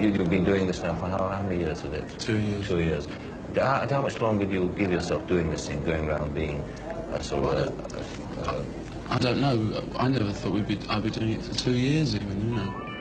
You've been doing this now for how many years is it? 2 years. 2 years. How much longer do you give yourself doing this thing, going around being a sort of I don't know. I never thought I'd be doing it for 2 years even, you know.